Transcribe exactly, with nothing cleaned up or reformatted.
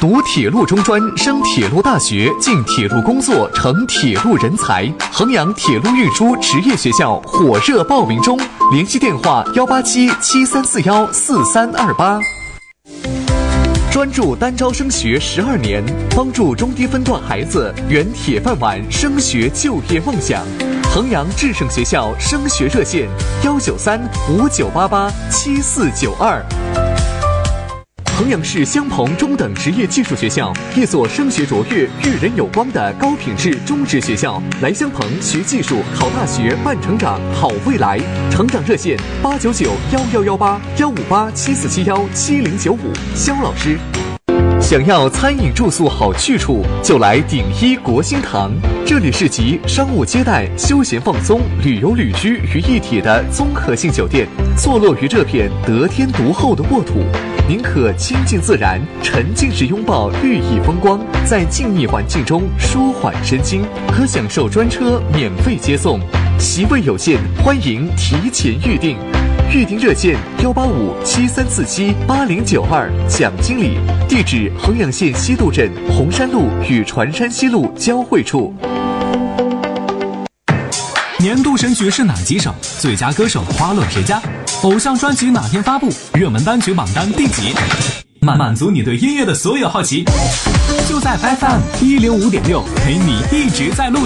读铁路中专，升铁路大学，进铁路工作，成铁路人才。衡阳铁路运输职业学校火热报名中，联系电话幺八七七三四幺四三二八。专注单招升学十二年，帮助中低分段孩子圆铁饭碗升学就业梦想。衡阳智胜学校升学热线：幺九三五九八八七四九二。衡阳市襄鹏中等职业技术学校，一所升学卓越、育人有光的高品质中职学校。来襄鹏学技术、考大学、办成长、好未来。成长热线：八九九幺幺幺八幺五八七四七幺七零九五。肖老师。想要餐饮住宿好去处，就来鼎一国兴堂。这里是集商务接待、休闲放松、旅游旅居于一体的综合性酒店，坐落于这片得天独厚的沃土。您可亲近自然，沉浸式拥抱绿意风光，在静谧环境中舒缓身心，可享受专车免费接送。席位有限，欢迎提前预订。预订热线：幺八五七三四七八零九二。蒋经理，地址：衡阳县西渡镇红山路与船山西路交汇处。 年度神曲是哪几首？最佳歌手花落谁家？偶像专辑哪天发布？热门单曲榜单第几？满满足你对音乐的所有好奇，就在 F M 一零五点六，陪你一直在路。